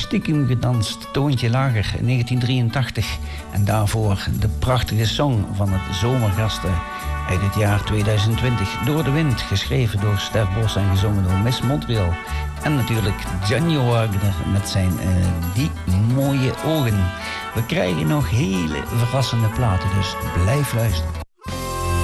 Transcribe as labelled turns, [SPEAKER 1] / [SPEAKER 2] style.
[SPEAKER 1] Stiekem gedanst, toontje lager, 1983. En daarvoor de prachtige song van het Zomergasten uit het jaar 2020. Door de wind, geschreven door Stef Bos en gezongen door Miss Montreal. En natuurlijk Johnny Wagner met zijn Die Mooie Ogen. We krijgen nog hele verrassende platen, dus blijf luisteren.